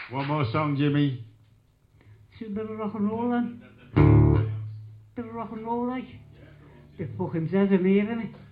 One more song, Jimmy. See a bit of rock and roll then. Bit of rock and roll like. They fucking says a me, innit?